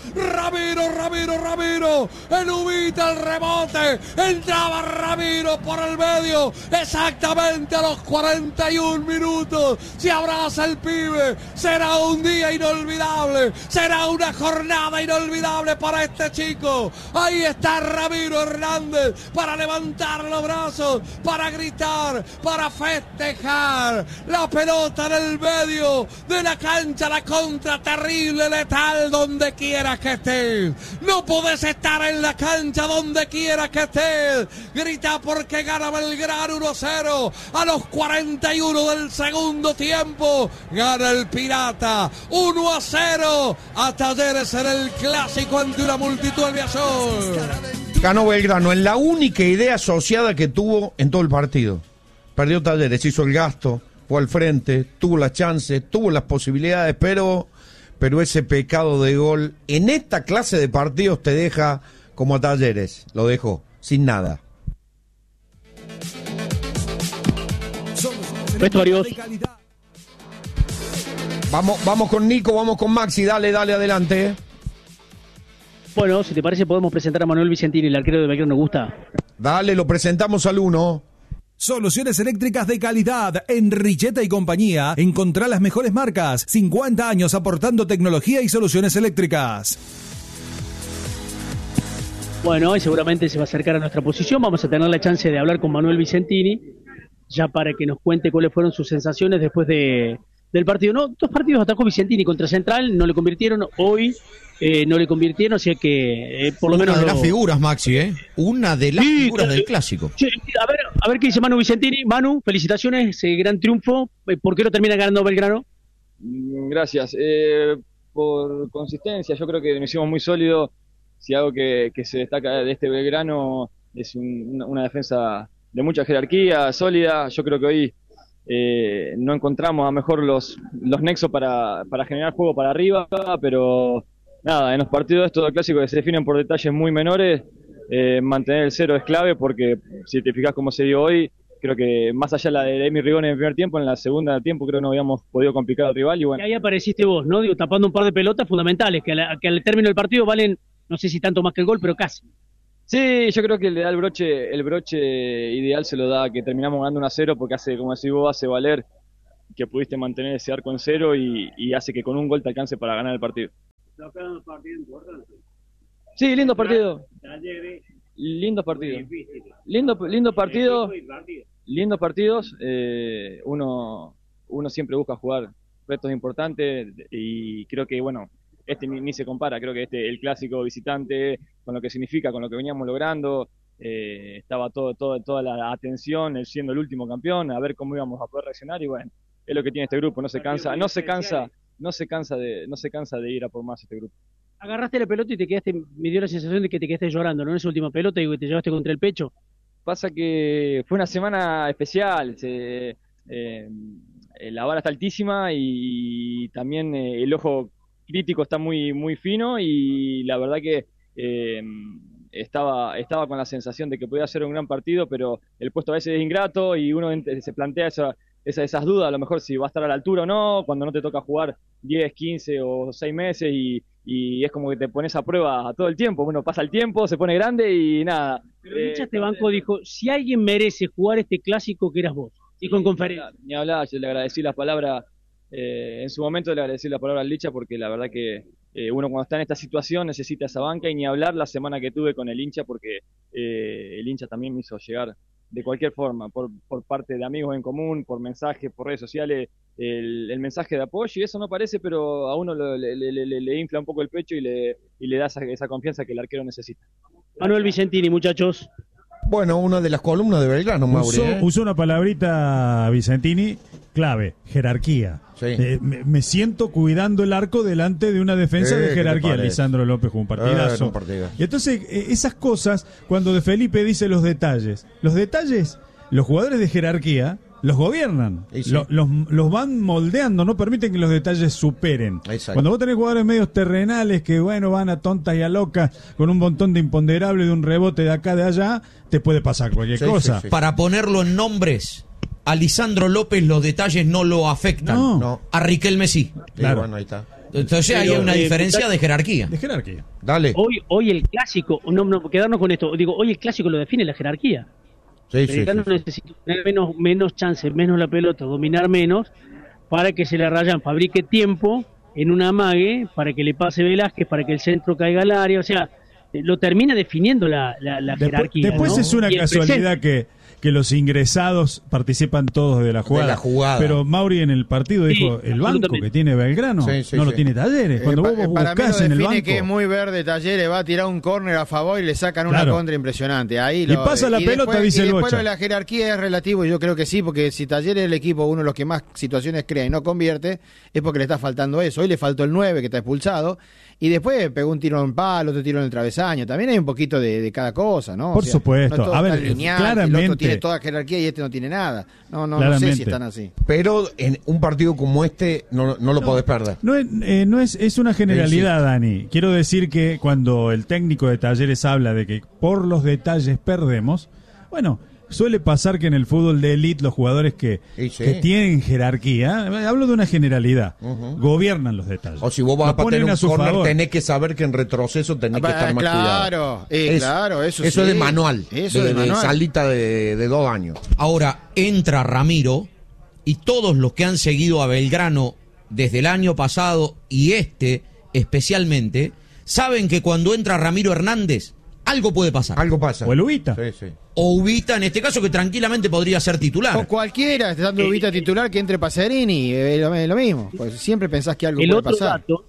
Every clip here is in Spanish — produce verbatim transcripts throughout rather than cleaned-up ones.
Ramiro, Ramiro, Ramiro, el Ubita, el rebote, entraba Ramiro por el medio, exactamente a los cuarenta y un minutos, se abraza el pibe, será un día inolvidable, será una jornada inolvidable para este chico. Ahí está Ramiro Hernández para levantar los brazos, para gritar, para festejar, la pelota en el medio de la cancha, la contra terrible, letal, donde quieras que estés, no podés estar en la cancha donde quieras que estés, grita porque gana Belgrano uno a cero, a los cuarenta y uno del segundo tiempo, gana el Pirata uno a cero, a Talleres en el clásico ante una multitud del Viasol. Ganó Belgrano en la única idea asociada que tuvo en todo el partido. Perdió Talleres, hizo el gasto, fue al frente, tuvo las chances, tuvo las posibilidades, pero, pero ese pecado de gol en esta clase de partidos te deja como a Talleres, lo dejó, sin nada. Vestuarios. Vamos, vamos con Nico, vamos con Maxi, dale, dale, adelante. Bueno, si te parece podemos presentar a Manuel Vicentini, el arquero de Belgrano. ¿Gusta? Dale, lo presentamos al uno. Soluciones eléctricas de calidad en Richeta y compañía. Encontrá las mejores marcas. cincuenta años aportando tecnología y soluciones eléctricas. Bueno, y seguramente se va a acercar a nuestra posición. Vamos a tener la chance de hablar con Manuel Vicentini, ya para que nos cuente cuáles fueron sus sensaciones después de, del partido. No, dos partidos atajó Vicentini contra Central, no le convirtieron. Hoy eh, no le convirtieron, o sea que eh, por lo Una menos... de lo... las figuras, Maxi, ¿eh? Una de las sí, figuras claro, del clásico. Sí, a ver, a ver qué dice Manu Vicentini. Manu, felicitaciones, eh, gran triunfo. ¿Por qué no termina ganando Belgrano? Gracias. Eh, por consistencia, yo creo que nos hicimos muy sólidos. Si algo que, que se destaca de este Belgrano es un, una defensa de mucha jerarquía, sólida. Yo creo que hoy eh, no encontramos a lo mejor los, los nexos para, para generar juego para arriba, pero nada, en los partidos estos de clásicos que se definen por detalles muy menores, eh, mantener el cero es clave, porque si te fijas cómo se dio hoy, creo que más allá de la de Emi Rigoni en el primer tiempo, en la segunda tiempo creo que no habíamos podido complicar al rival. Y bueno, y ahí apareciste vos, ¿no? Digo, tapando un par de pelotas fundamentales, que, la, que al término del partido valen, no sé si tanto más que el gol, pero casi. Sí, yo creo que le da el broche, el broche ideal se lo da que terminamos ganando uno a cero, porque hace, como decís vos, hace valer que pudiste mantener ese arco en cero y, y hace que con un gol te alcance para ganar el partido. Sí, lindo partido. Lindos partidos. Lindo, lindo partido. Lindos partidos. Eh, uno, uno siempre busca jugar retos importantes y creo que, bueno, este ni, ni se compara. Creo que este el clásico visitante, con lo que significa, con lo que veníamos logrando, eh, estaba todo, todo, toda la atención, él siendo el último campeón, a ver cómo íbamos a poder reaccionar. Y bueno, es lo que tiene este grupo. No se cansa, no se cansa, no se cansa de, no se cansa de ir a por más este grupo. Agarraste la pelota y te quedaste, me dio la sensación de que te quedaste llorando, ¿no? En esa última pelota y te llevaste contra el pecho. Pasa que fue una semana especial, se, eh, la vara está altísima y también eh, el ojo crítico está muy, muy fino, y la verdad que eh, estaba, estaba con la sensación de que podía ser un gran partido, pero el puesto a veces es ingrato y uno se plantea esa, esa, esas dudas, a lo mejor si va a estar a la altura o no, cuando no te toca jugar diez, quince o seis meses y y es como que te pones a prueba todo el tiempo. Bueno, pasa el tiempo, se pone grande y nada. Pero Licha, este banco dijo, si alguien merece jugar este clásico, que eras vos. Dijo en conferencia. Ni hablar, yo le agradecí las palabras, eh, en su momento le agradecí las palabras al Licha, porque la verdad que eh, uno cuando está en esta situación necesita esa banca, y ni hablar la semana que tuve con el hincha, porque eh, el hincha también me hizo llegar de cualquier forma, por, por parte de amigos en común, por mensajes, por redes sociales, el, el mensaje de apoyo, y eso no parece, pero a uno lo, le, le, le, le infla un poco el pecho y le, y le da esa, esa confianza que el arquero necesita. Manuel Vicentini, muchachos. Bueno, una de las columnas de Belgrano, Mauri. Usó, ¿eh? usó una palabrita, Vicentini, clave, jerarquía. Sí. Eh, me, me siento cuidando el arco delante de una defensa Eh, de jerarquía. ¿qué te Lisandro López jugó un partidazo. Eh, un partidazo. Y entonces, eh, esas cosas, cuando de Felipe dice los detalles, los detalles, los jugadores de jerarquía los gobiernan, sí. Lo, los, los van moldeando, no permiten que los detalles superen. Exacto. Cuando vos tenés jugadores medios terrenales que, bueno, van a tontas y a locas con un montón de imponderables, de un rebote de acá, de allá, te puede pasar cualquier sí, cosa. Sí, sí. Para ponerlo en nombres, a Lisandro López los detalles no lo afectan. No. No. A Riquelme sí. Sí, Claro. bueno, ahí está. Entonces ahí hay Pero, una eh, diferencia total- de jerarquía. De jerarquía. Dale. Hoy, hoy el clásico, no, no, quedarnos con esto, digo, hoy el clásico lo define la jerarquía. Sí, sí, Belgrano sí. necesita tener menos, menos chance, menos la pelota, dominar menos, para que se le Rayán fabrique tiempo en un amague, para que le pase Velázquez, para que el centro caiga al área, o sea, eh, lo termina definiendo la, la, la Después, jerarquía. después ¿no? es una Y el casualidad que, que los ingresados participan todos de la jugada. la jugada. Pero Mauri en el partido Sí, dijo, el banco absolutamente. que tiene Belgrano Sí, sí, no lo sí. tiene Talleres. Cuando Eh, vos pa- para mí lo buscás en el define banco... que es muy verde Talleres, va a tirar un córner a favor y le sacan una Claro. contra impresionante. Ahí Y lo- pasa la pelota, después, dice y el después Bocha. lo de la jerarquía es relativo, yo creo que sí, porque si Talleres es el equipo, uno de los que más situaciones crea y no convierte, es porque le está faltando eso. Hoy le faltó el nueve que está expulsado, y después pegó un tiro en palo, otro tiro en el travesaño. También hay un poquito de, de cada cosa, ¿no? Por supuesto. No es todo A ver, tan lineal, el claramente- otro tiene toda jerarquía y este no tiene nada. No, no, no sé Claramente. si están así. Pero en un partido como este no, no lo podés perder. No es, eh, no es, es una generalidad, Dani. Quiero decir que cuando el técnico de Talleres habla de que por los detalles perdemos, bueno, suele pasar que en el fútbol de élite los jugadores que, Sí, sí. que tienen jerarquía, hablo de una generalidad, Ujú. gobiernan los detalles. O si vos vas Lo a patear ponen un a su corner, favor. tenés que saber que en retroceso tenés que Ah, estar más claro, cuidado. eh, claro, eso Eso sí. es de manual. Eso de, de manual. salita de, de dos años. Ahora entra Ramiro y todos los que han seguido a Belgrano desde el año pasado y este especialmente, saben que cuando entra Ramiro Hernández, algo puede pasar. Algo pasa. O el Ubita. Sí, sí. O Ubita, en este caso, que tranquilamente podría ser titular. O cualquiera, estando Eh, Ubita titular, que entre Pacerini, es lo, es lo mismo. Pues siempre pensás que algo El puede otro pasar. dato,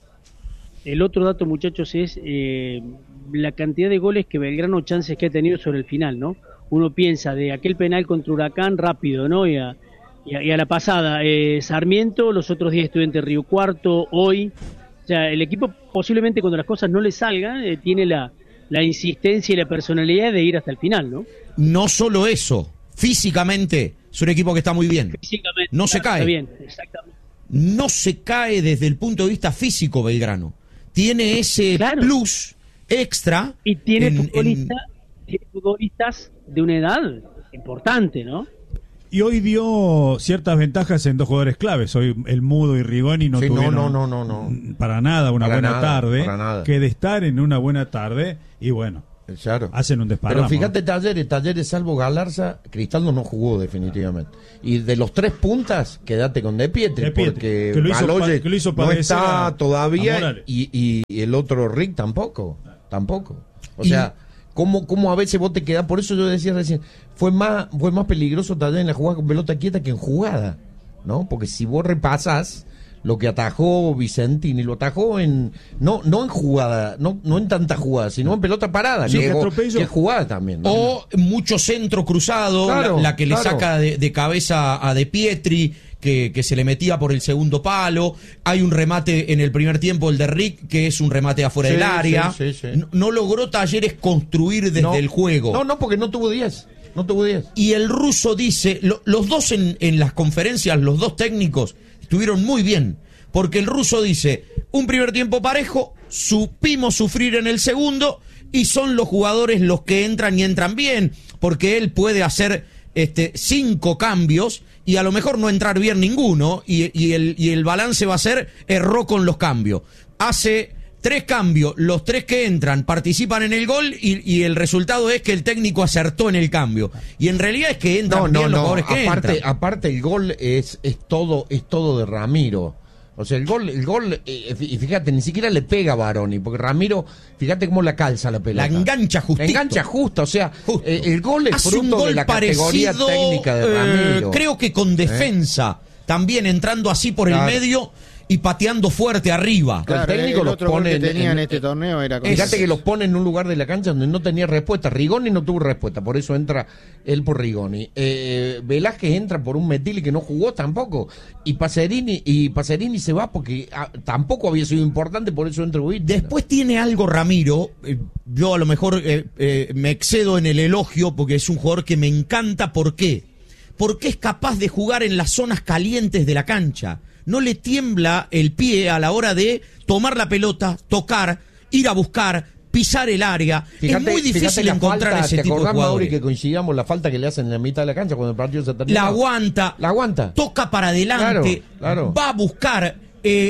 el otro dato, muchachos, es eh, la cantidad de goles que Belgrano chances que ha tenido sobre el final, ¿no? Uno piensa de aquel penal contra Huracán rápido, ¿no? Y a, y a, y a la pasada, eh, Sarmiento, los otros días Estudiantes Río Cuarto, hoy. O sea, el equipo posiblemente cuando las cosas no le salgan, eh, tiene la, la insistencia y la personalidad de ir hasta el final, ¿no? No solo eso, físicamente es un equipo que está muy bien. Físicamente. No se claro, cae. Está bien, exactamente. No se cae desde el punto de vista físico Belgrano. Tiene ese Claro. plus extra. Y tiene, en- en- futbolista, tiene futbolistas de una edad importante, ¿no? Y hoy dio ciertas ventajas en dos jugadores claves. Hoy el Mudo y Rigoni no Sí, no, tuvieron no, no, no, no. para nada una Para buena nada, tarde. para nada. Que de estar en una buena tarde y bueno, Claro. hacen un desparramo. Pero fíjate, Talleres, Talleres, salvo Galarza, Cristaldo no jugó definitivamente. Y de los tres puntas, quédate con De Pietri, De Pietri, porque que lo hizo Baloyes pa- que lo hizo no padecer está a- a todavía Morales. y, y el otro Rick tampoco, tampoco. O Y- sea, ¿cómo, cómo a veces vos te quedás? Por eso yo decía recién, fue más, fue más peligroso Talleres en la jugada con pelota quieta que en jugada, ¿no? Porque si vos repasás lo que atajó Vicentini, lo atajó en no no en jugada, no no en tanta jugada, sino en pelota parada, Sí, que, que es go- atropello. que es jugada también, ¿no? O mucho centro cruzado, Claro, la, la que le claro. saca de, de cabeza a De Pietri, que, que se le metía por el segundo palo. Hay un remate en el primer tiempo, el de Rick, que es un remate afuera Sí, del área. sí, sí, sí. No, no logró Talleres construir desde No. el juego. No, no, porque no tuvo diez. No tuvo diez. Y el ruso dice, lo- los dos en, en las conferencias, los dos técnicos, estuvieron muy bien. Porque el ruso dice, un primer tiempo parejo, supimos sufrir en el segundo, y son los jugadores los que entran y entran bien, porque él puede hacer este cinco cambios y a lo mejor no entrar bien ninguno, y, y el, y el balance va a ser, erró con los cambios. Hace tres cambios, los tres que entran participan en el gol y, y el resultado es que el técnico acertó en el cambio. Y en realidad es que entran No, no, bien los no. jugadores que Aparte, entran. aparte el gol es, es todo, es todo de Ramiro. O sea, el gol, el gol, eh, y fíjate, ni siquiera le pega a Baroni, porque Ramiro, fíjate cómo la calza la pelota. La engancha justito. La engancha justa, o sea, Justo. eh, el gol es Hace un fruto gol de la categoría parecido, técnica de eh, Ramiro. creo que con defensa, también entrando así por Claro. el medio y pateando fuerte arriba. Claro, el técnico el los otro gol pone que en- tenía en, en- este torneo era con Fíjate ese. que los pone en un lugar de la cancha donde no tenía respuesta. Rigoni no tuvo respuesta, por eso entra él por Rigoni. Eh, Velázquez entra por un Metili que no jugó tampoco. Y Pacerini, y Pacerini se va porque ah, tampoco había sido importante, por eso entra Ubita. Después tiene algo Ramiro, eh, yo a lo mejor eh, eh, me excedo en el elogio porque es un jugador que me encanta. ¿Por qué? Porque es capaz de jugar en las zonas calientes de la cancha. No le tiembla el pie a la hora de tomar la pelota, tocar, ir a buscar, pisar el área. Fíjate- es muy fíjate difícil la encontrar falta, ese ¿te tipo de acordás, Mauri, jugadores. que coincidamos la falta que le hacen en la mitad de la cancha cuando el partido se termina? La aguanta, La aguanta. toca para adelante, Claro, claro. va a buscar. eh,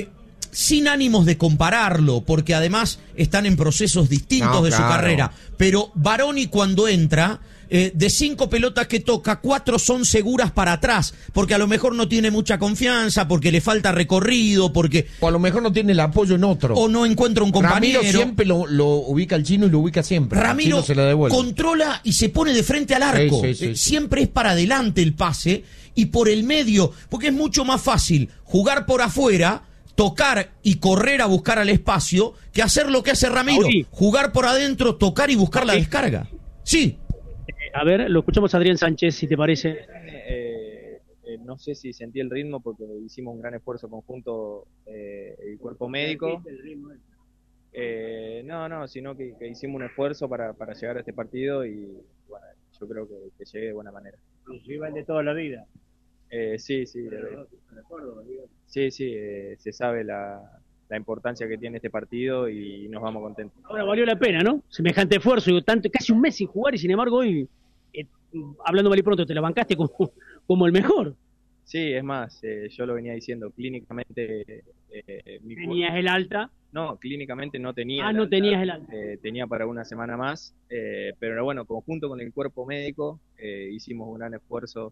sin ánimos de compararlo, porque además están en procesos distintos No, de claro. su carrera, pero Baroni cuando entra, eh, de cinco pelotas que toca, cuatro son seguras para atrás, porque a lo mejor no tiene mucha confianza, porque le falta recorrido, porque O a lo mejor no tiene el apoyo en otro. o no encuentra un compañero. Ramiro siempre lo, lo ubica al chino y lo ubica siempre. Al Ramiro chino se la devuelve. controla y se pone de frente al arco. Sí, sí, sí, Eh, sí. Siempre es para adelante el pase y por el medio, porque es mucho más fácil jugar por afuera, tocar y correr a buscar al espacio, que hacer lo que hace Ramiro, Mauri. jugar por adentro, tocar y buscar la Mauri. descarga. Sí, A ver, lo escuchamos a Adrián Sánchez, si te parece. Eh, eh, no sé si sentí el ritmo porque hicimos un gran esfuerzo conjunto, eh, el cuerpo médico. Eh, no, no, sino que, que hicimos un esfuerzo para, para llegar a este partido y bueno, yo creo que, que llegué de buena manera. Rival de toda la vida. Eh, sí, sí, eh, sí, sí, eh, se sabe la, la importancia que tiene este partido y nos vamos contentos. Ahora valió la pena, ¿no? Semejante esfuerzo, digo, tanto, casi un mes sin jugar y sin embargo hoy, eh, hablando mal y pronto, te la bancaste como, como el mejor. Sí, es más, eh, yo lo venía diciendo, clínicamente eh, mi cuerpo- Tenías el alta. No, clínicamente no tenía. Ah, el no alta, tenías el alta. eh, tenía para una semana más, eh, pero bueno, conjunto con el cuerpo médico eh, hicimos un gran esfuerzo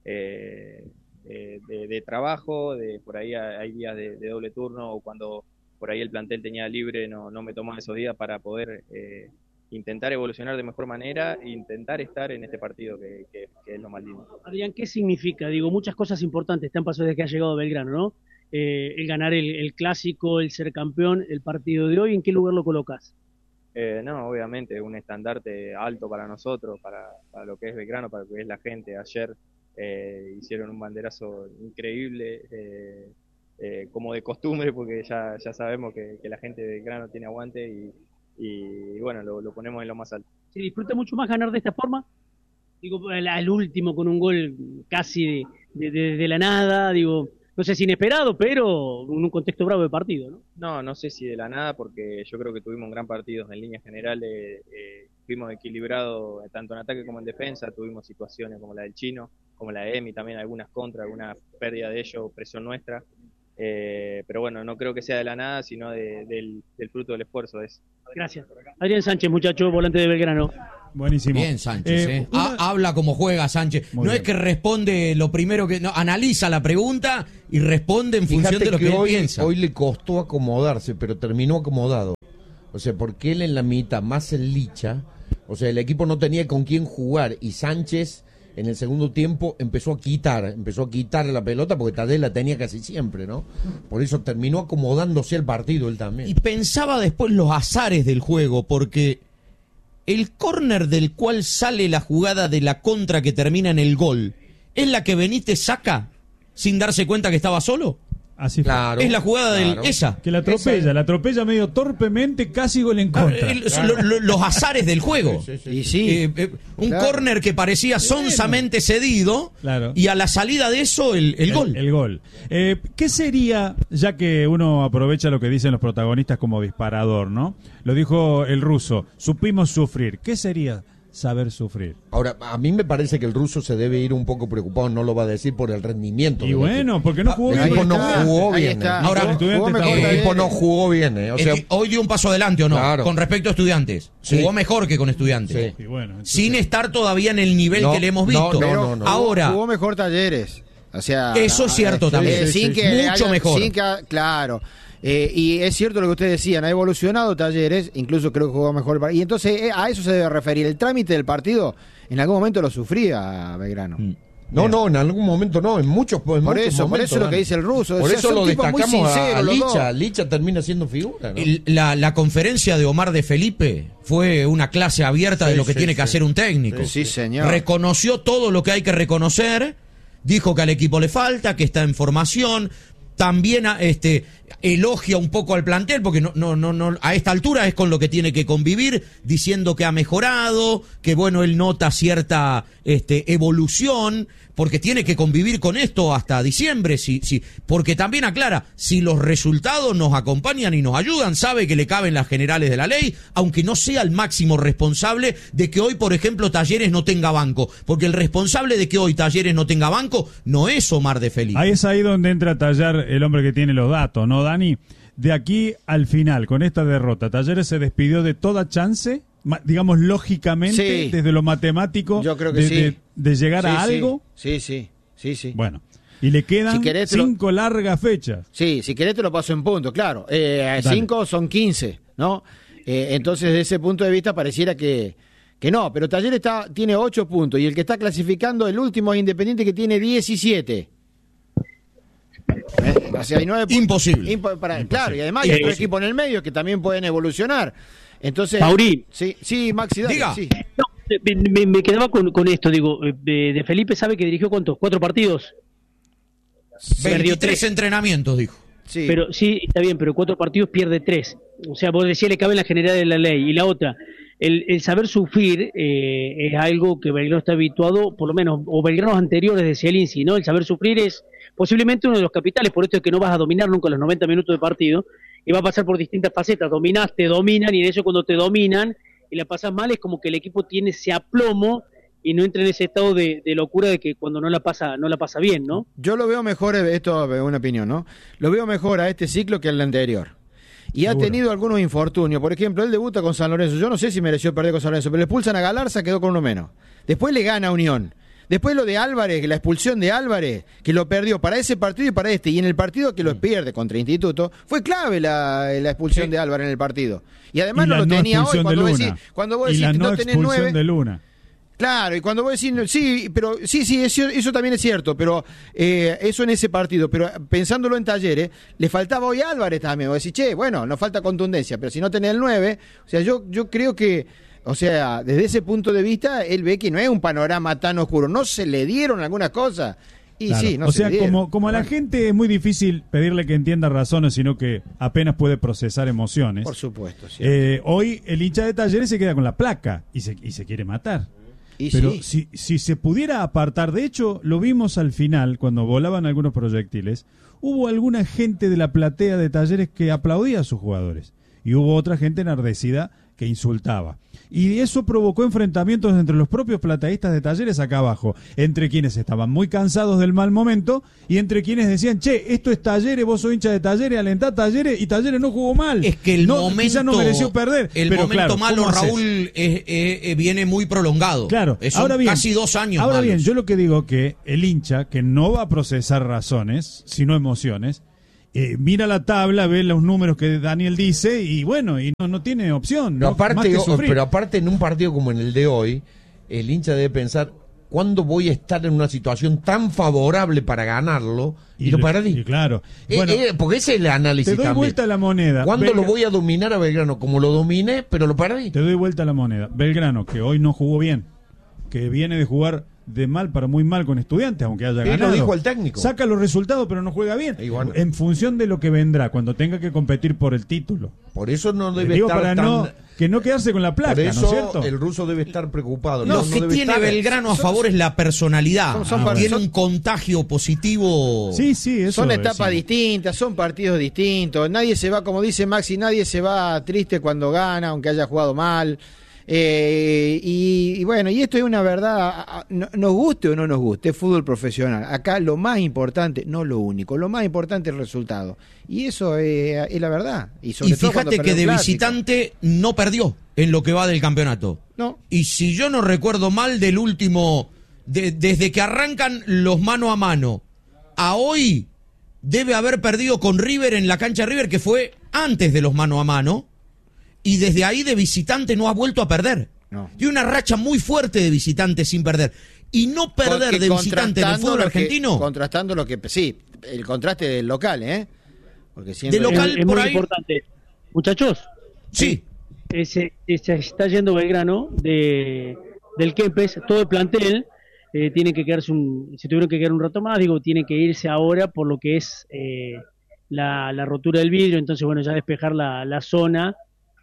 eh, eh, de, de trabajo, de por ahí hay hay días de, de doble turno o cuando por ahí el plantel tenía libre, no, no me tomaba esos días para poder eh, intentar evolucionar de mejor manera e intentar estar en este partido que, que- que es lo más lindo. Adrián, ¿qué significa? Digo, muchas cosas importantes te han pasado desde que ha llegado Belgrano, ¿no? Eh, el ganar el, el clásico, el ser campeón, el partido de hoy, ¿en qué lugar lo colocas? Eh, no, obviamente, un estandarte alto para nosotros, para, para lo que es Belgrano, para lo que es la gente. Ayer eh, hicieron un banderazo increíble, eh, eh, como de costumbre, porque ya, ya sabemos que, que la gente de Belgrano tiene aguante y, y, bueno, lo, lo ponemos en lo más alto. ¿Se disfruta mucho más ganar de esta forma? Digo, al, al último con un gol casi de, de- de- de la nada, digo, no sé si inesperado, pero en un contexto bravo de partido, ¿no? No, no sé si de la nada, porque yo creo que tuvimos un gran partido en líneas generales, eh, fuimos equilibrados tanto en ataque como en defensa, tuvimos situaciones como la del Chino, como la de Emi, también algunas contras, alguna pérdida de ellos, presión nuestra, eh, pero bueno, no creo que sea de la nada, sino de- del, del fruto del esfuerzo. Es. Gracias. Adrián Sánchez, muchacho, volante de Belgrano. Buenísimo. bien Sánchez. Eh, eh. una- Ha- habla como juega Sánchez. Muy no bien. es que responde lo primero que... No, analiza la pregunta y responde en función Fíjate de lo que, él hoy, piensa. hoy le costó acomodarse, pero terminó acomodado. O sea, porque él en la mitad, más el Licha, o sea, el equipo no tenía con quién jugar y Sánchez en el segundo tiempo empezó a quitar, empezó a quitar la pelota porque Tadej la tenía casi siempre, ¿no? Por eso terminó acomodándose al partido él también. Y pensaba después los azares del juego, porque el córner del cual sale la jugada de la contra que termina en el gol, ¿es la que Benítez saca sin darse cuenta que estaba solo? Así fue. Claro. Es la jugada claro. de esa. Que la atropella, la atropella medio torpemente, casi gol en contra. El- lo- lo- los azares del juego. Sí, sí, sí. Y sí, Eh, eh, un Claro. córner que parecía sonsamente cedido, Claro. y a la salida de eso el, el gol. El, gol. Eh, ¿Qué sería, ya que uno aprovecha lo que dicen los protagonistas como disparador, ¿no? Lo dijo el ruso, supimos sufrir. ¿Qué sería saber sufrir? Ahora, a mí me parece que el ruso se debe ir un poco preocupado, no lo va a decir por el rendimiento. Y del bueno, porque no jugó El bien. equipo con no Estudiantes. jugó ahí bien, está. eh. Ahora, Jugó- Estudiantes jugó mejor también. El Tadej. equipo no jugó bien, ¿eh? O Eh, sea, eh, hoy dio un paso adelante o no, Claro. con respecto a Estudiantes. Sí. Jugó mejor que con Estudiantes. Sí. Y bueno, entonces- Sin estar todavía en el nivel No, que le hemos no, visto. no, pero no, no. Ahora, jugó mejor Talleres. O sea, Eso es cierto eh, también. eh, Sí, sin sí, que sí. le Mucho haya- mejor. sin que- claro. Eh, y es cierto lo que ustedes decían, ha evolucionado Talleres, incluso creo que jugó mejor. el par- Y entonces eh, a eso se debe referir. El trámite del partido, en algún momento lo sufría Belgrano. Mm. no, no, en algún momento no, en muchos, en Por muchos eso, por momentos, eso es lo Dani. que dice el ruso. Por O sea, eso son lo tipos muy destacamos a, sinceros a los dos. Licha. Licha termina siendo figura, ¿no? el- la, la conferencia de Omar de Felipe fue una clase abierta de Sí, lo que sí, tiene que sí. hacer un técnico. Sí, señor. Reconoció todo lo que hay que reconocer, dijo que al equipo le falta, que está en formación, también a- este elogia un poco al plantel, porque no, no, no, no, a esta altura es con lo que tiene que convivir, diciendo que ha mejorado, que bueno, él nota cierta este, evolución, porque tiene que convivir con esto hasta diciembre, si, si, porque también aclara, si los resultados nos acompañan y nos ayudan, sabe que le caben las generales de la ley, aunque no sea el máximo responsable de que hoy, por ejemplo, Talleres no tenga banco, porque el responsable de que hoy Talleres no tenga banco no es Omar de Felipe. Ahí es ahí donde entra a tallar el hombre que tiene los datos, ¿no, Dani? De aquí al final, con esta derrota, Talleres se despidió de toda chance, digamos lógicamente, sí. desde lo matemático, yo creo que de, sí. de, de llegar sí, a sí. algo. Sí, sí, sí, sí. Bueno, y le quedan si querés, cinco lo... largas fechas. Sí, si querés te lo paso en punto, claro. Eh, cinco son quince, ¿no? Eh, entonces, desde ese punto de vista, pareciera que, que no. Pero Talleres está, tiene ocho puntos y el que está clasificando, el último es Independiente, que tiene diecisiete. ¿Eh? O sea, hay nueve puntos. Imposible. Impo para, Imposible. Claro, y además hay Eh, otro sí. equipo en el medio que también pueden evolucionar. Entonces, Paurín. Sí, sí, Maxi, dale, Diga. sí. No, me, me- me quedaba con, con esto, digo, de, de Felipe sabe que dirigió ¿cuántos? ¿Cuatro partidos? Perdió veintitrés tres. entrenamientos, dijo. Sí. Pero sí, está bien, pero cuatro partidos pierde tres. O sea, vos decías le cabe en la general de la ley. Y la otra, el, el saber sufrir eh, es algo que Belgrano está habituado, por lo menos, o Belgranos anteriores de Cielinski, ¿no? El saber sufrir es posiblemente uno de los capitales, por esto es que no vas a dominar nunca los noventa minutos de partido, y va a pasar por distintas facetas. Dominás, te dominan, y de eso cuando te dominan y la pasas mal, es como que el equipo tiene ese aplomo y no entra en ese estado de, de locura de que cuando no la pasa no la pasa bien, ¿no? Yo lo veo mejor, esto es una opinión, ¿no? Lo veo mejor a este ciclo que al anterior. Y Seguro. ha tenido algunos infortunios. Por ejemplo, él debuta con San Lorenzo. Yo no sé si mereció perder con San Lorenzo, pero le expulsan a Galarza, quedó con uno menos. Después le gana a Unión. Después lo de Álvarez, la expulsión de Álvarez, que lo perdió para ese partido y para este. Y en el partido que lo pierde contra Instituto, fue clave la, la expulsión Sí. de Álvarez en el partido. Y además Y no la lo no tenía hoy. expulsión Cuando de vos Luna. decís, cuando vos y decís la que no no tenés expulsión nueve. de Luna. Claro, y cuando vos decís, sí, pero sí, sí, eso, eso también es cierto, pero eh, eso en ese partido, pero pensándolo en Talleres, le faltaba hoy a Álvarez también, vos decís, che, bueno, nos falta contundencia, pero si no tenés el nueve, o sea, yo, yo creo que, o sea, desde ese punto de vista, él ve que no es un panorama tan oscuro, no se le dieron algunas cosas, y Claro. sí, no o se sea, le dieron. como, como a la Bueno, gente es muy difícil pedirle que entienda razones, sino que apenas puede procesar emociones. por supuesto, sí. Eh, hoy el hincha de Talleres se queda con la placa y se, y se quiere matar. Y Pero sí. si, si se pudiera apartar, de hecho lo vimos al final cuando volaban algunos proyectiles, hubo alguna gente de la platea de Talleres que aplaudía a sus jugadores y hubo otra gente enardecida que insultaba. Y eso provocó enfrentamientos entre los propios plateístas de Talleres acá abajo, entre quienes estaban muy cansados del mal momento y entre quienes decían, che, esto es Talleres, vos sos hincha de Talleres, alentá Talleres, y Talleres no jugó mal. Es que el no, momento quizás no mereció perder. El pero momento claro, malo, ¿cómo haces? Raúl, es- es- es- viene muy prolongado. Claro, Eh, son ahora bien, casi dos años Ahora malos. bien, yo lo que digo que el hincha, que no va a procesar razones, sino emociones, eh, mira la tabla, ve los números que Daniel dice y bueno, y no, no tiene opción. Pero ¿no? Más aparte, que o- sufrir. pero aparte en un partido como en el de hoy, el hincha debe pensar, ¿cuándo voy a estar en una situación tan favorable para ganarlo? Y, lo perdí. y claro. Eh, Bueno, eh, porque ese es el análisis te doy también. vuelta la moneda. ¿Cuándo Belga- lo voy a dominar a Belgrano? Como lo dominé, pero lo perdí. Te doy vuelta la moneda. Belgrano, que hoy no jugó bien, que viene de jugar de mal para muy mal con Estudiantes, aunque haya Sí, lo ganado. dijo el técnico. Saca los resultados, pero no juega bien. Y bueno. En función de lo que vendrá, cuando tenga que competir por el título. Por eso no debe Digo, estar para tan... no, que no quedarse con la placa, Por ¿no es eso cierto? el ruso debe estar preocupado. Lo No, no que debe tiene estar- Belgrano a son- favor es la personalidad. son- son Ah, par- Tiene son- un contagio positivo. Sí, sí, eso Son etapas decimos. distintas, son partidos distintos. Nadie se va, como dice Maxi, nadie se va triste cuando gana, aunque haya jugado mal. Eh, y, y bueno, y esto es una verdad, a- a- no- nos guste o no nos guste, es fútbol profesional. Acá lo más importante, no lo único, lo más importante es el resultado. Y eso es, es la verdad. Y, sobre Y todo cuando fíjate que perdió de un clásico. visitante no perdió en lo que va del campeonato. No. Y si yo no recuerdo mal del último, de- desde que arrancan los mano a mano a hoy, debe haber perdido con River en la cancha River, que fue antes de los mano a mano, y desde ahí de visitante no ha vuelto a perder. No. Tiene una racha muy fuerte de visitante sin perder. Y no perder Porque de visitante en el contrastando fútbol lo que- argentino, contrastando lo que, sí, el contraste del local, ¿eh? Porque siempre... De local, es, es por muy ahí- importante. Muchachos, sí. eh, se, eh, se está yendo Belgrano de, del Kempes, todo el plantel eh, tiene que quedarse un, se tuvieron que quedar un rato más, digo, tiene que irse ahora por lo que es eh, la, la rotura del vidrio, entonces bueno, ya despejar la, la zona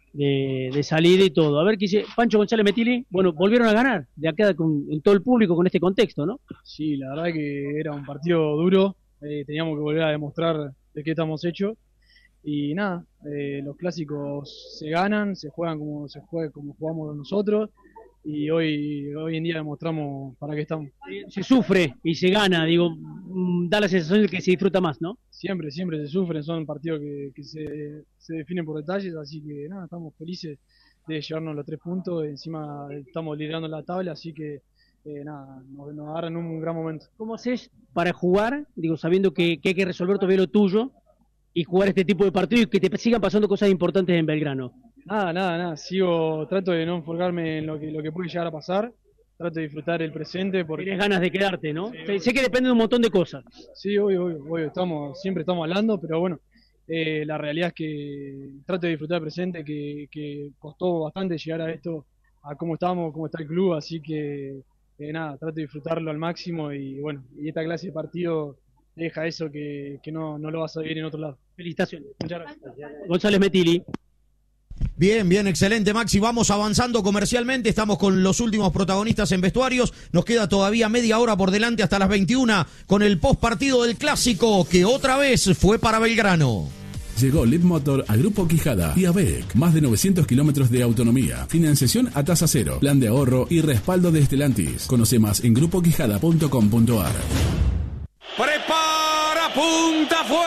de, de salida y todo. A ver qué dice Pancho González Metili. Bueno, volvieron a ganar de acá con en todo el público con este contexto, ¿no? Sí, la verdad que era un partido duro, eh, teníamos que volver a demostrar de qué estamos hechos y nada, eh, los clásicos se ganan, se juegan como se juega, como jugamos nosotros y hoy hoy en día demostramos para qué estamos. Se sufre y se gana, digo, da la sensación de que se disfruta más, ¿no? Siempre, siempre se sufren, son partidos que, que se, se definen por detalles, así que nada, estamos felices de llevarnos los tres puntos, encima estamos liderando la tabla, así que eh, nada, nos, nos agarran un gran momento. ¿Cómo haces para jugar, digo, sabiendo que, que hay que resolver todavía lo tuyo y jugar este tipo de partidos y que te sigan pasando cosas importantes en Belgrano? Nada, nada, nada, sigo, trato de no enfocarme en lo que, lo que puede llegar a pasar, trato de disfrutar el presente. Porque tienes ganas de quedarte, ¿no? Sí, sé que depende de un montón de cosas. Sí, obvio, obvio, obvio, estamos, siempre estamos hablando, pero bueno, eh, la realidad es que trato de disfrutar el presente, que, que costó bastante llegar a esto, a cómo estamos, cómo está el club, así que eh, nada, trato de disfrutarlo al máximo y bueno, y esta clase de partido deja eso que, que no, no lo vas a vivir en otro lado. Felicitaciones. Muchas gracias. González Metili. Bien, bien, excelente, Maxi. Vamos avanzando comercialmente. Estamos con los últimos protagonistas en vestuarios. Nos queda todavía media hora por delante hasta las veintiuna con el post partido del clásico que otra vez fue para Belgrano. Llegó Leadmotor a Grupo Quijada y a B E C. Más de novecientos kilómetros de autonomía, financiación a tasa cero, plan de ahorro y respaldo de Stellantis. Conoce más en grupo quijada punto com punto a r. Prepara, punta, fue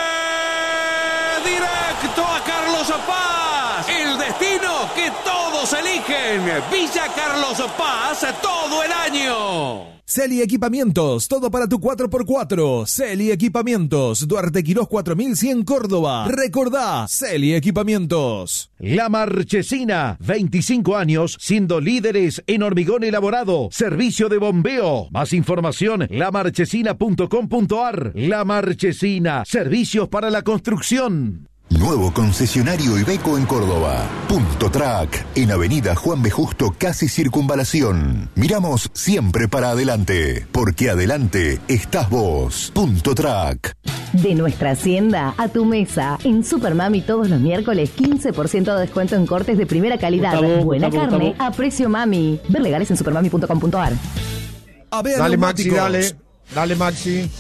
directo a Carlos Paz. El destino que todos eligen. Villa Carlos Paz todo el año. Celi Equipamientos, todo para tu cuatro por cuatro. Celi Equipamientos, Duarte Quirós cuatro mil cien Córdoba. Recordá, Celi Equipamientos. La Marchesina, veinticinco años siendo líderes en hormigón elaborado, servicio de bombeo. Más información, la marchesina punto com punto a r. La Marchesina, servicios para la construcción. Nuevo concesionario Iveco en Córdoba. Punto Track, en Avenida Juan B. Justo, casi Circunvalación. Miramos siempre para adelante, porque adelante estás vos. Punto Track. De nuestra hacienda a tu mesa. En Supermami todos los miércoles quince por ciento de descuento en cortes de primera calidad. Gustavo, Buena Gustavo, carne Gustavo. a precio mami. Ver legales en supermami punto com punto a r. A ver, dale, Maxi, dale. Dale, Maxi.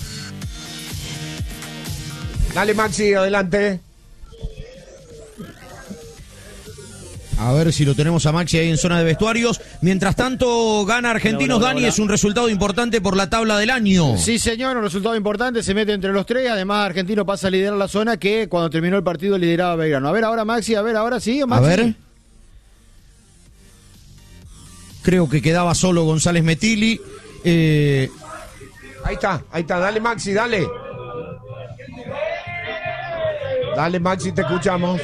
Dale, Maxi, adelante. A ver si lo tenemos a Maxi ahí en zona de vestuarios. Mientras tanto, gana Argentinos. Hola, hola, Dani, hola. es un resultado importante por la tabla del año. Sí, señor, un resultado importante, se mete entre los tres, además Argentino pasa a liderar la zona que cuando terminó el partido lideraba Belgrano. A ver ahora Maxi, a ver ahora sí, Maxi. A ver. Creo que quedaba solo González Metili. Eh... Ahí está, ahí está, dale Maxi, dale. Dale Maxi, te escuchamos.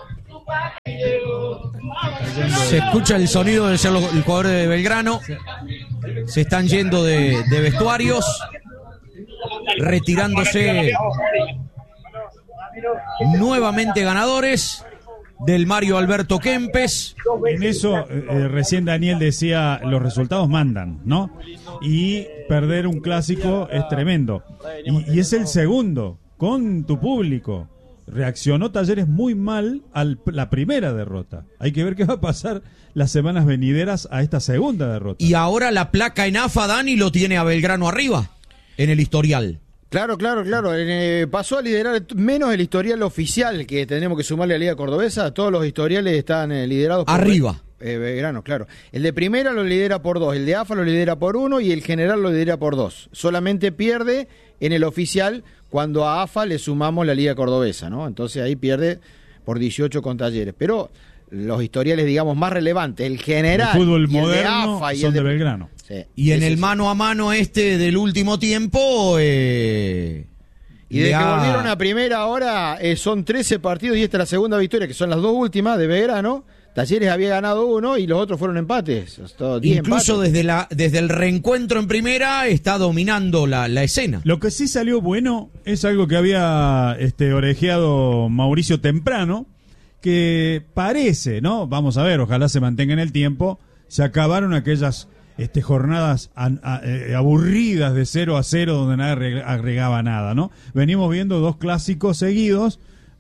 Se escucha el sonido de ser los el jugador de Belgrano. Se están yendo de, de vestuarios, retirándose nuevamente ganadores del Mario Alberto Kempes. En eso, eh, recién Daniel decía, los resultados mandan, ¿no? Y perder un clásico es tremendo. Y, y es el segundo, con tu público. Reaccionó Talleres muy mal a la primera derrota. Hay que ver qué va a pasar las semanas venideras a esta segunda derrota. Y ahora la placa en A F A, Dani, lo tiene a Belgrano arriba, en el historial. Claro, claro, claro. Eh, pasó a liderar menos el historial oficial, que tenemos que sumarle a Liga Cordobesa. Todos los historiales están eh, liderados por arriba. Eh, Belgrano, claro. El de primera lo lidera por dos, el de A F A lo lidera por uno y el general lo lidera por dos. Solamente pierde en el oficial cuando a A F A le sumamos la Liga Cordobesa, ¿no? Entonces ahí pierde por dieciocho con Talleres. Pero los historiales, digamos, más relevantes, el general, el fútbol y el moderno de A F A y son el de, de Belgrano. Sí, y en sí, el sí. mano a mano este del último tiempo... Eh... Y desde Ya. que volvieron a primera ahora eh, son trece partidos y esta es la segunda victoria, que son las dos últimas de Belgrano. Talleres había ganado uno y los otros fueron empates. Todo, diez Incluso empates. desde la desde el reencuentro en primera está dominando la, la escena. Lo que sí salió bueno es algo que había este, orejeado Mauricio temprano, que parece, ¿no? Vamos a ver, ojalá se mantenga en el tiempo. Se acabaron aquellas este, jornadas a, a, eh, aburridas de cero a cero donde nadie agregaba nada, ¿no? Venimos viendo dos clásicos seguidos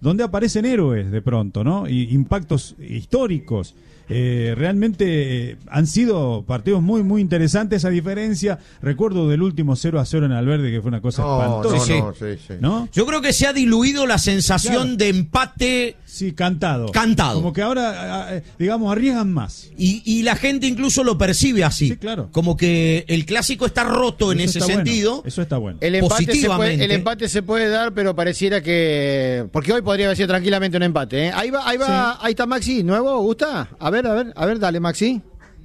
donde aparecen héroes de pronto, ¿no? Y impactos históricos. Eh, realmente eh, han sido partidos muy muy interesantes, a diferencia, recuerdo del último cero a cero en Alberdi, que fue una cosa No, espantosa. no, no, sí, sí. ¿No? Yo creo que se ha diluido la sensación Claro. de empate. Sí, cantado. Cantado. Como que ahora, eh, digamos, arriesgan más. Y, y la gente incluso lo percibe así. Sí, claro. Como que el clásico está roto en Eso ese está bueno. sentido. Eso está bueno. El empate, se puede, Positivamente. el empate se puede dar, pero pareciera que... Porque hoy podría haber sido tranquilamente un empate. ¿eh? Ahí va, ahí va, ahí está Maxi, nuevo, ¿gusta? A ver, a ver, a ver, dale Maxi.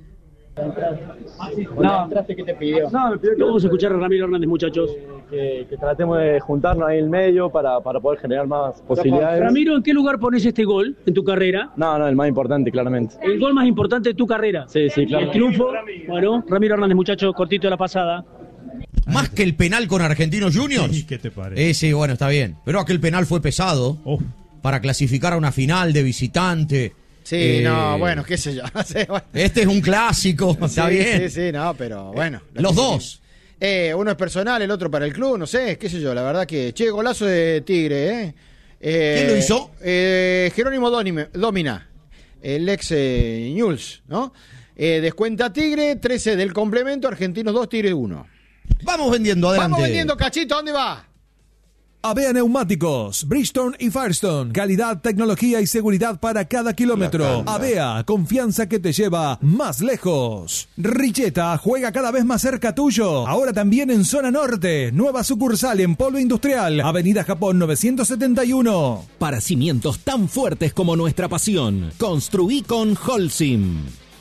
No, entraste que te pidió. No, me pidió que vamos a escuchar a Ramiro Hernández, muchachos. Que, que tratemos de juntarnos ahí en el medio para, para poder generar más posibilidades. Ramiro, ¿en qué lugar pones este gol en tu carrera? No, no, el más importante, claramente. El gol más importante de tu carrera. Sí, sí, claro. El triunfo. Bueno, Ramiro Hernández, muchachos, cortito de la pasada. Más que el penal con Argentinos Juniors. Sí, ¿qué te parece? Eh, sí, bueno, está bien. Pero aquel penal fue pesado Oh. para clasificar a una final de visitante. Sí, Eh, no, bueno, qué sé yo. no sé, bueno. Este es un clásico, está sí, bien. Sí, sí, no, pero bueno. Los dos. Eh, uno es personal, el otro para el club, no sé, qué sé yo, la verdad que... Che, golazo de Tigre, ¿eh? eh ¿Quién lo hizo? Eh, Jerónimo Dónime- Dómina, el ex eh, Newell's, ¿no? Eh, descuenta Tigre, trece del complemento, Argentinos dos, Tigre uno. Vamos vendiendo, adelante. Vamos vendiendo, Cachito, ¿dónde va? Avea Neumáticos, Bridgestone y Firestone. Calidad, tecnología y seguridad para cada kilómetro. Avea, confianza que te lleva más lejos. Richeta juega cada vez más cerca tuyo. Ahora también en zona norte. Nueva sucursal en Polo Industrial, Avenida Japón novecientos setenta y uno. Para cimientos tan fuertes como nuestra pasión, construí con Holcim.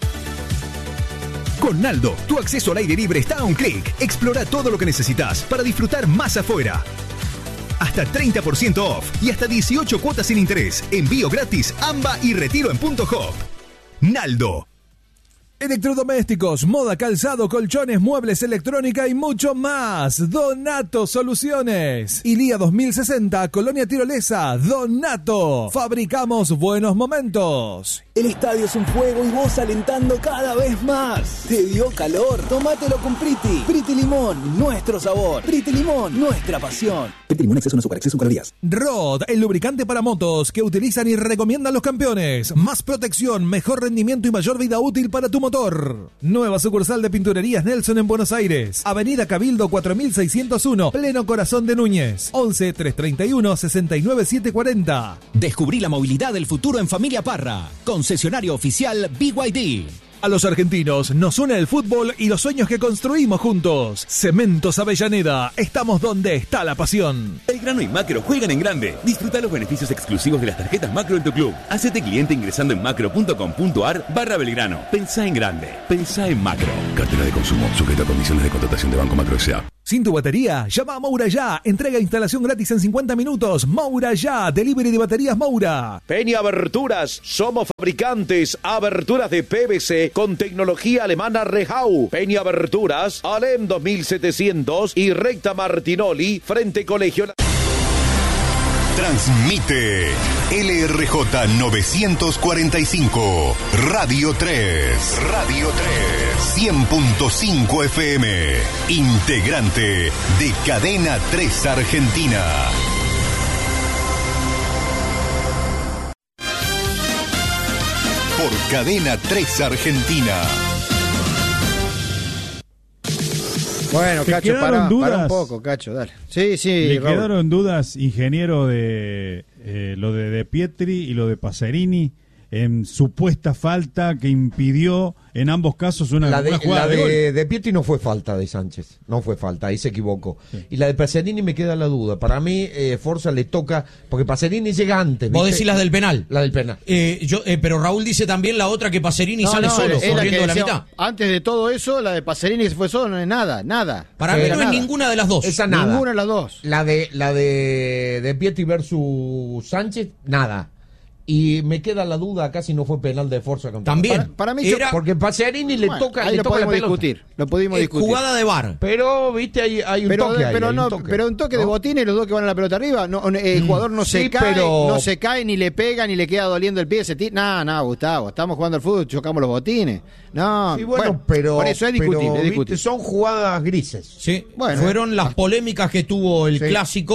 Con Naldo, tu acceso al aire libre está a un clic. Explora todo lo que necesitas para disfrutar más afuera. Hasta treinta por ciento off y hasta dieciocho cuotas sin interés. Envío gratis, AMBA y retiro en Punto Hop. Naldo. Electrodomésticos, moda, calzado, colchones, muebles, electrónica y mucho más. Donato Soluciones. Ilía dos mil sesenta, Colonia Tirolesa. Donato. Fabricamos buenos momentos. El estadio es un fuego y vos alentando cada vez más. ¿Te dio calor? Tómatelo con Priti. Priti Limón, nuestro sabor. Priti Limón, nuestra pasión. Priti Limón, exceso no azúcar, exceso en calorías. Rod, el lubricante para motos que utilizan y recomiendan los campeones. Más protección, mejor rendimiento y mayor vida útil para tu motor. Nueva sucursal de Pinturerías Nelson en Buenos Aires. Avenida Cabildo cuatro mil seiscientos uno, pleno corazón de Núñez. once, trescientos treinta y uno, sesenta y nueve, setecientos cuarenta. Descubrí la movilidad del futuro en Familia Parra. Concesionario oficial B Y D. A los argentinos nos une el fútbol y los sueños que construimos juntos. Cementos Avellaneda, estamos donde está la pasión. Belgrano y Macro juegan en grande. Disfruta los beneficios exclusivos de las tarjetas Macro en tu club. Hacete cliente ingresando en macro.com.ar barra Belgrano. Pensá en grande. Pensá en Macro. Cartera de consumo. Sujeta a condiciones de contratación de Banco Macro S A. Sin tu batería, llama a Moura Ya. Entrega e instalación gratis en cincuenta minutos. Moura Ya, delivery de baterías Moura. Peña Aberturas, somos fabricantes aberturas de P V C con tecnología alemana Rehau. Peña Aberturas, Alem dos mil setecientos y Recta Martinoli, frente Colegio. Transmite L R J novecientos cuarenta y cinco, Radio tres. Radio tres. cien punto cinco F M. Integrante de Cadena tres Argentina. Por Cadena tres Argentina. Bueno, ¿Te Cacho, quedaron para, dudas? para un poco, Cacho, dale. Sí, sí, Le Raúl. quedaron dudas, ingeniero, de eh, lo de De Pietri y lo de Pacerini en supuesta falta que impidió en ambos casos una, La de, una jugada la de, de, gol. de Pietri no fue falta de Sánchez, no fue falta, ahí se equivocó. Sí. Y la de Pacerini me queda la duda. Para mí, eh, Forza le toca, porque Pacerini llega antes. Vos ¿viste? decís las del penal. La del penal. Eh, yo, eh, pero Raúl dice también la otra que Pacerini No, sale no, solo, es la corriendo que de la decía, mitad. Antes de todo eso, la de Pacerini que se fue solo, no es nada, nada. Para mí no nada. es ninguna de las dos. Esa nada. Ninguna de las dos. La de la de, de Pietri versus Sánchez, nada. Y me queda la duda acá si no fue penal de Forza contra También. Para, para mí, Era- yo- porque Pacerini le Bueno, toca, ahí le lo toca la podemos pelota. discutir, lo pudimos Eh, discutir. jugada de V A R. Pero, viste, hay, hay un Pero, toque ahí, pero hay no, un toque. pero un toque de ¿no? botines, los dos que van a la pelota arriba, no, el jugador no se sí, cae, pero- no se cae, ni le pega, ni le queda doliendo el pie, se tira. No, no, Gustavo, estamos jugando al fútbol, chocamos los botines. No, Sí, bueno, pero, por eso es discutible, pero, es viste, discutible. son jugadas grises. Sí, Bueno. fueron las polémicas que tuvo el Sí. clásico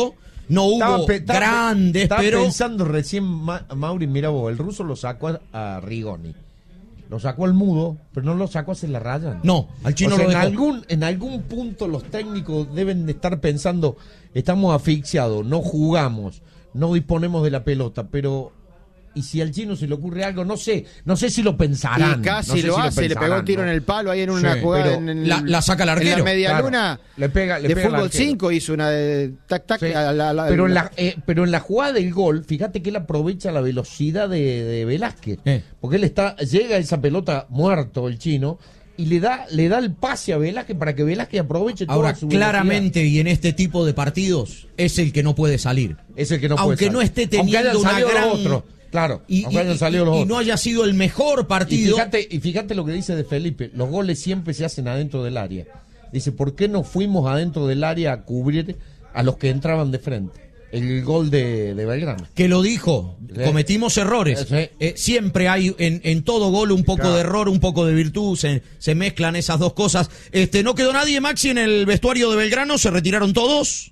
no hubo Estaba pe- estaba pe- grandes, estaba pero... pensando recién, Ma- Mauri, mira vos, el ruso lo sacó a, a Rigoni. Lo sacó al mudo, pero no lo sacó a hacer la raya. No, al chino o sea, lo en dejó. algún, en algún punto los técnicos deben de estar pensando, estamos asfixiados, no jugamos, no disponemos de la pelota, pero... Y si al chino se le ocurre algo, no sé, no sé si lo pensarán. Y casi no sé lo si hace, le pensarán, pegó un tiro ¿no? en el palo ahí en una Sí, jugada pero en, en- la- la saca el en arquero, la media claro. luna Le pega, le de pega al fútbol arquero. cinco hizo una de tac tac Sí. a la- a la- pero, en la- la, eh, pero en la jugada del gol, fíjate que él aprovecha la velocidad de, de Velázquez. Eh. Porque él está, llega a esa pelota muerto el chino y le da, le da el pase a Velázquez para que Velázquez aproveche toda Ahora, su claramente, y en este tipo de partidos, es el que no puede salir. Es el que no puede Aunque salir. no esté Aunque teniendo hayan una salido los gran... otros, claro, y, aunque hayan y- salido y- los y otros. no haya sido el mejor Y partido. fíjate, y fíjate lo que dice de Felipe, los goles siempre se hacen adentro del área. Dice, ¿por qué no fuimos adentro del área a cubrir a los que entraban de frente? El gol de, de Belgrano. Que lo dijo, Sí. cometimos errores. Sí. Eh, siempre hay en, en todo gol un poco Claro. de error, un poco de virtud, se, se mezclan esas dos cosas. Este, no quedó nadie, Maxi, en el vestuario de Belgrano, se retiraron todos.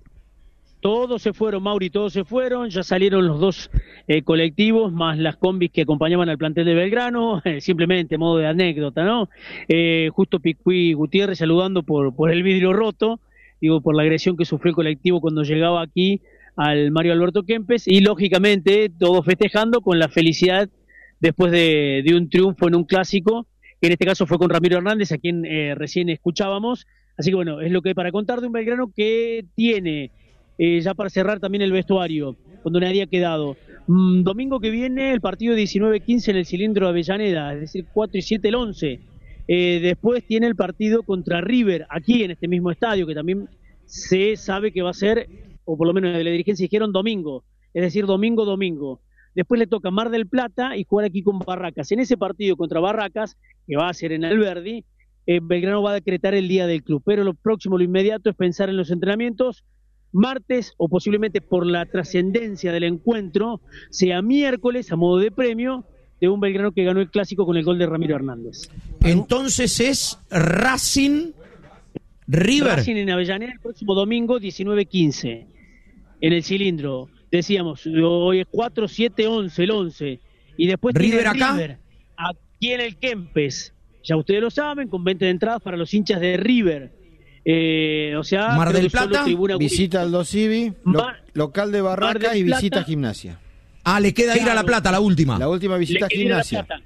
Todos se fueron, Mauri, todos se fueron, ya salieron los dos eh, colectivos, más las combis que acompañaban al plantel de Belgrano, eh, simplemente modo de anécdota, ¿no? Eh, justo Picuí Gutiérrez saludando por, por el vidrio roto, digo, por la agresión que sufrió el colectivo cuando llegaba aquí al Mario Alberto Kempes, y lógicamente todos festejando con la felicidad después de, de un triunfo en un clásico, que en este caso fue con Ramiro Hernández, a quien eh, recién escuchábamos. Así que bueno, es lo que hay para contar de un Belgrano que tiene... Eh, ya para cerrar también el vestuario, cuando nadie ha quedado. Mm, domingo que viene el partido diecinueve quince en el Cilindro de Avellaneda, es decir, cuatro y siete el once. Eh, después tiene el partido contra River, aquí en este mismo estadio, que también se sabe que va a ser, o por lo menos de la dirigencia dijeron domingo, es decir, domingo, domingo. Después le toca Mar del Plata y jugar aquí con Barracas. En ese partido contra Barracas, que va a ser en Alberdi, eh, Belgrano va a decretar el día del club, pero lo próximo, lo inmediato, es pensar en los entrenamientos. Martes, o posiblemente por la trascendencia del encuentro, sea miércoles a modo de premio de un Belgrano que ganó el clásico con el gol de Ramiro Hernández. Entonces es Racing River. Racing en Avellaneda el próximo domingo diecinueve quince en el Cilindro. Decíamos, hoy es cuatro, siete, once, el once. Y después River tiene acá. River aquí en el Kempes. Ya ustedes lo saben, con venta de entradas para los hinchas de River. Eh, o sea, Mar creo del que solo Plata, tribuna- visita al Dos Civi, lo- Mar- local de Mar Barraca del y visita Plata. Gimnasia. Ah, le queda ir a La Claro. Plata, la última. La última visita a Le queda ir a La Gimnasia. Plata.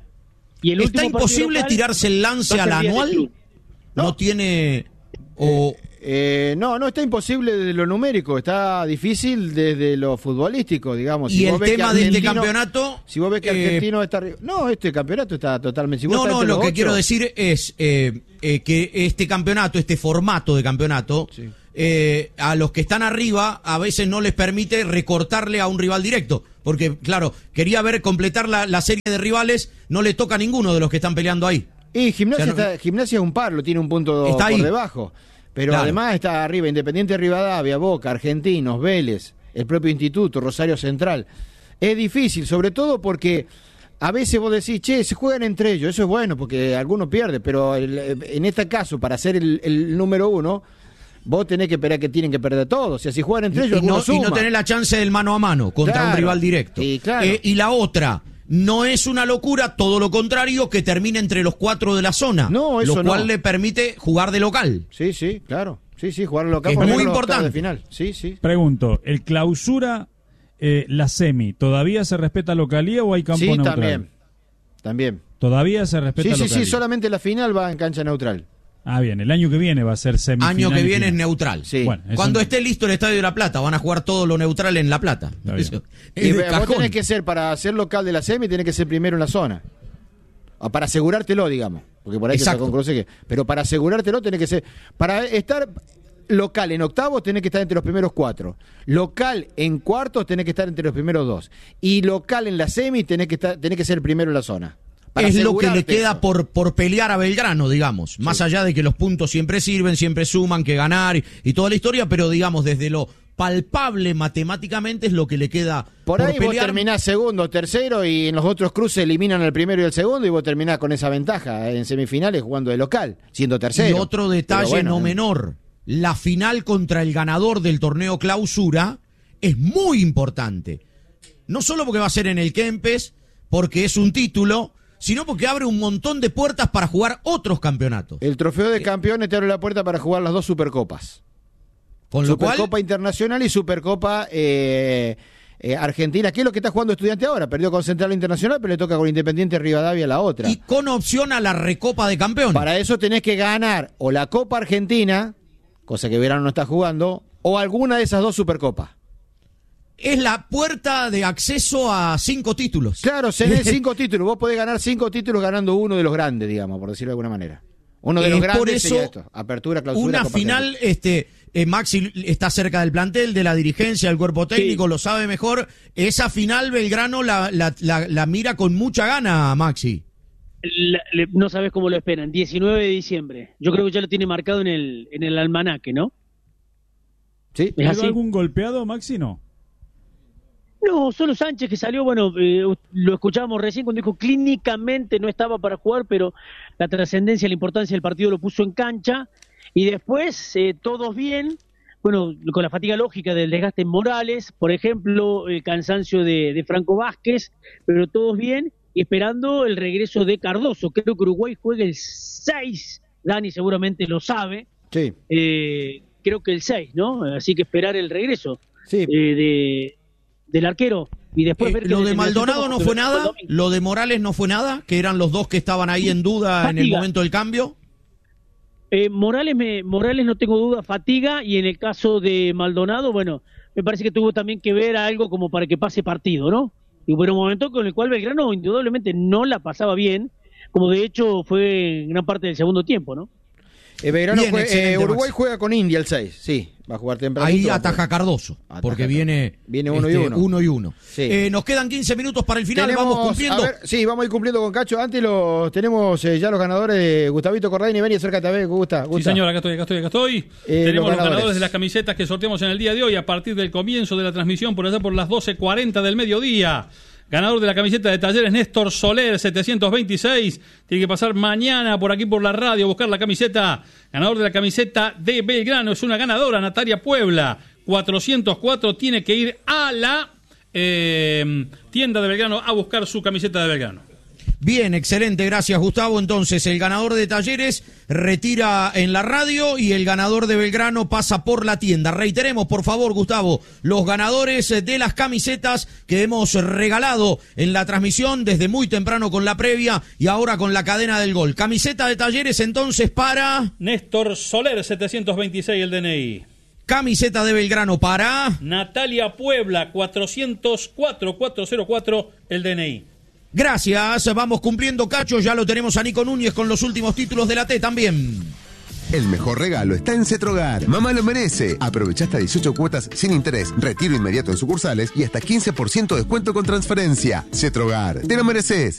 Y el ¿Está último partido imposible local tirarse el lance va a al ser día del anual? club. No, tiene... O... Eh, no, no está imposible desde lo numérico, está difícil desde lo futbolístico, digamos. Y Si el vos ves que tema de este Argentino- campeonato... Si vos ves que eh, Argentino está arriba. No, este campeonato está totalmente. Si vos no, estás no, entre lo los que ocho, quiero decir es eh, eh, que este campeonato, este formato de campeonato, eh, a los que están arriba a veces no les permite recortarle a un rival directo. Porque, claro, quería ver completar la, la serie de rivales, no le toca a ninguno de los que están peleando ahí. Y Gimnasia, O sea, no- está- Gimnasia es un par, lo tiene un punto Está por ahí. debajo. Pero Claro. además está arriba Independiente Rivadavia, Boca, Argentinos, Vélez, el propio Instituto, Rosario Central. Es difícil, sobre todo porque a veces vos decís, che, se juegan entre ellos, eso es bueno porque alguno pierde, pero el- en este caso, para ser el, el número uno, vos tenés que esperar que tienen que perder todos. O sea, si juegan entre ellos, y, no, alguno y no suma. tener la chance del mano a mano contra Claro. un rival directo. Sí, claro. Eh, y la otra, no es una locura, todo lo contrario, que termine entre los cuatro de la zona. No, eso lo cual no. le permite jugar de local. Sí, sí, claro. Sí, sí, jugar local. Es por lo muy menos los octavos importante. de final. Sí, sí. Pregunto, ¿el clausura, eh, la semi, todavía se respeta localía o hay campo Sí, neutral? también. También. Todavía se respeta Sí, sí, localía. sí, solamente la final va en cancha neutral. Ah, bien, el año que viene va a ser semifinal. Año que y viene es final. neutral. Sí. Bueno, eso Cuando no- esté listo el Estadio de La Plata, van a jugar todo lo neutral en La Plata. bien. Eso es Y de vos cajón. tenés que ser, para ser local de la semi, tenés que ser primero en la zona. O para asegurártelo, digamos. Porque por ahí Exacto. que se conoce que. Pero para asegurártelo tenés que ser. Para estar local en octavos tenés que estar entre los primeros cuatro. Local en cuartos tenés que estar entre los primeros dos. Y local en la semi tenés que estar, tenés que ser primero en la zona. Para Es lo que le asegurarte queda eso. por, por pelear a Belgrano, digamos. Más allá de que los puntos siempre sirven, siempre suman, que ganar y, y toda la historia, pero digamos, desde lo palpable matemáticamente es lo que le queda Por ahí vos pelear. terminás segundo, tercero y en los otros cruces eliminan al primero y el segundo y vos terminás con esa ventaja en semifinales jugando de local, siendo tercero. Y otro detalle Pero bueno, no eh. menor. la final contra el ganador del torneo Clausura es muy importante. No solo porque va a ser en el Kempes, porque es un título, sino porque abre un montón de puertas para jugar otros campeonatos. El trofeo de campeones te abre la puerta para jugar las dos Supercopas. Con lo Supercopa cual, Internacional y Supercopa eh, eh, Argentina, que es lo que está jugando Estudiante ahora. Perdió con Central Internacional, pero le toca con Independiente Rivadavia la otra. Y con opción a la Recopa de Campeones. Para eso tenés que ganar o la Copa Argentina, cosa que Belgrano no está jugando, o alguna de esas dos Supercopas. Es la puerta de acceso a cinco títulos. Claro, tenés cinco títulos. Vos podés ganar cinco títulos ganando uno de los grandes, digamos, por decirlo de alguna manera. Uno de los Es grandes por eso, sería esto. Apertura, clausura, una Copa final, Argentina. este, eh, Maxi está cerca del plantel, de la dirigencia, del cuerpo técnico, Sí. lo sabe mejor. Esa final Belgrano la, la, la, la mira con mucha gana, Maxi. La- le- no sabes cómo lo esperan, diecinueve de diciembre. Yo creo que ya lo tiene marcado en el, en el almanaque, ¿no? Sí. ¿Es así? algún golpeado, Maxi? No. No, solo Sánchez que salió, bueno, eh, lo escuchábamos recién cuando dijo clínicamente no estaba para jugar, pero la trascendencia, la importancia del partido lo puso en cancha. Y después, eh, todos bien, bueno, con la fatiga lógica del desgaste en Morales, por ejemplo, el cansancio de, de Franco Vázquez, pero todos bien, y esperando el regreso de Cardoso. Creo que Uruguay juega el seis, Dani seguramente lo sabe. Sí. Eh, creo que el seis, ¿no? Así que esperar el regreso Sí. eh, de, del arquero. Y después Eh, ver que lo de en el Maldonado segundo- no fue nada, lo de Morales no fue nada, que eran los dos que estaban ahí en duda en el Fatiga. momento del cambio. Eh, Morales, me, Morales no tengo duda, fatiga, y en el caso de Maldonado, bueno, me parece que tuvo también que ver algo como para que pase partido, ¿no? Y hubo un momento con el cual Belgrano indudablemente no la pasaba bien, como de hecho fue en gran parte del segundo tiempo, ¿no? Eh, Belgrano Bien, jue- excelente, eh, Uruguay Maxi. juega con India el seis, sí. Va a jugar temprano. Ahí ataja Cardoso, Ataja porque Cardoso. viene, Viene uno y este, uno. uno y uno. Sí. Eh, nos quedan quince minutos para el final, Tenemos, vamos cumpliendo. a ver, sí, vamos a ir cumpliendo con Cacho. Antes los tenemos eh, ya los ganadores de Gustavito Corraini. Vení, acércate a ver, Gusta. Sí, Gusta. señor, acá estoy, acá estoy, acá estoy. Eh, Tenemos los los ganadores. ganadores de las camisetas que sorteamos en el día de hoy a partir del comienzo de la transmisión por allá por las doce cuarenta del mediodía. Ganador de la camiseta de Talleres, Néstor Soler, setecientos veintiséis. Tiene que pasar mañana por aquí por la radio a buscar la camiseta. Ganador de la camiseta de Belgrano, es una ganadora, Natalia Puebla, cuatrocientos cuatro. Tiene que ir a la eh, tienda de Belgrano a buscar su camiseta de Belgrano. Bien, excelente, gracias Gustavo. Entonces, el ganador de Talleres retira en la radio y el ganador de Belgrano pasa por la tienda. Reiteremos, por favor, Gustavo, los ganadores de las camisetas que hemos regalado en la transmisión desde muy temprano con la previa y ahora con la cadena del gol. Camiseta de Talleres entonces para... Néstor Soler, setecientos veintiséis el D N I. Camiseta de Belgrano para... Natalia Puebla, cuatrocientos cuatro, cuatrocientos cuatro el D N I. Gracias, vamos cumpliendo, Cacho, ya lo tenemos a Nico Núñez con los últimos títulos de la T también. El mejor regalo está en Cetrogar. Mamá lo merece. Aprovecha hasta dieciocho cuotas sin interés, retiro inmediato en sucursales y hasta quince por ciento descuento con transferencia. Cetrogar, te lo mereces.